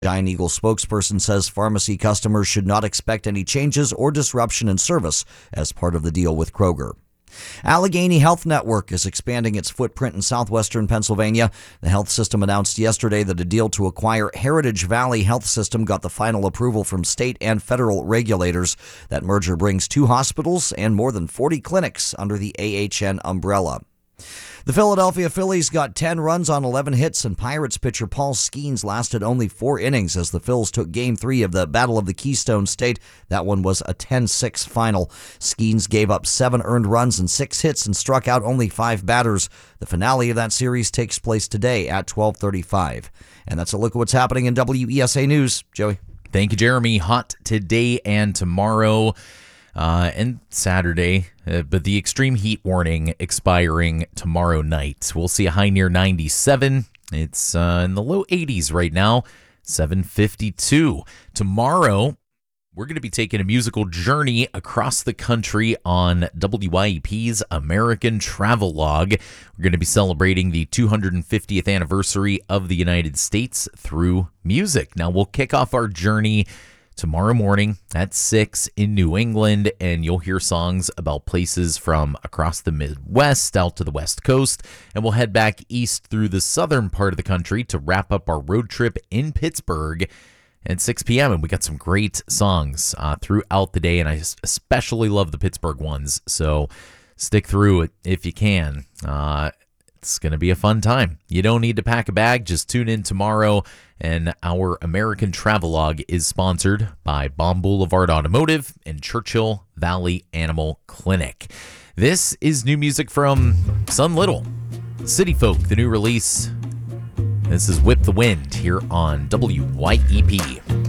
Giant Eagle spokesperson says pharmacy customers should not expect any changes or disruption in service as part of the deal with Kroger. Allegheny Health Network is expanding its footprint in southwestern Pennsylvania. The health system announced yesterday that a deal to acquire Heritage Valley Health System got the final approval from state and federal regulators. That merger brings 2 hospitals and more than 40 clinics under the AHN umbrella. The Philadelphia Phillies got 10 runs on 11 hits, and Pirates pitcher Paul Skeens lasted only 4 innings as the Phils took Game 3 of the Battle of the Keystone State. That one was a 10-6 final. Skeens gave up 7 earned runs and 6 hits and struck out only 5 batters. The finale of that series takes place today at 12:35. And that's a look at what's happening in WESA News. Joey. Thank you, Jeremy. Hot today and tomorrow. And Saturday, but the extreme heat warning expiring tomorrow night. We'll see a high near 97. It's in the low 80s right now, 7:52. Tomorrow, we're going to be taking a musical journey across the country on WYEP's American Travelogue. We're going to be celebrating the 250th anniversary of the United States through music. Now, we'll kick off our journey tomorrow morning at 6 in New England, and you'll hear songs about places from across the Midwest out to the West Coast, and we'll head back east through the southern part of the country to wrap up our road trip in Pittsburgh at 6 p.m., and we got some great songs throughout the day, and I especially love the Pittsburgh ones, so stick through it if you can. It's going to be a fun time. You don't need to pack a bag. Just tune in tomorrow. And our American Travelogue is sponsored by Baum Boulevard Automotive and Churchill Valley Animal Clinic. This is new music from Sun Little, City Folk, the new release. This is Whip the Wind here on WYEP.